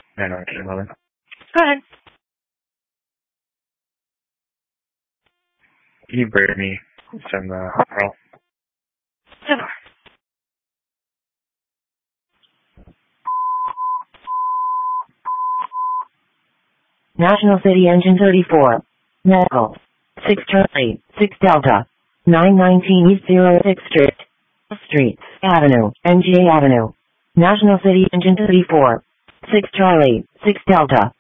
919 11. Go ahead. You buried me some roll. Sure. National City Engine 34. Medical. 6 Charlie, 6 Delta. 919 East 06 Street, Avenue, NGA Avenue. National City Engine 34. 6 Charlie, 6 Delta.